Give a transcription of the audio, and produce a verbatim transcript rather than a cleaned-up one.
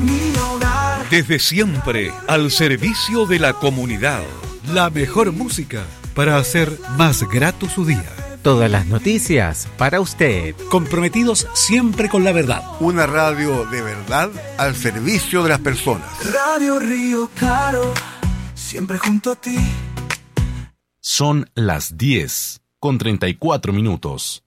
mi hogar. Desde siempre, al servicio de la comunidad. La mejor música para hacer más grato su día. Todas las noticias para usted. Comprometidos siempre con la verdad. Una radio de verdad al servicio de las personas. Radio Río Claro, siempre junto a ti. Son las diez con treinta y cuatro minutos.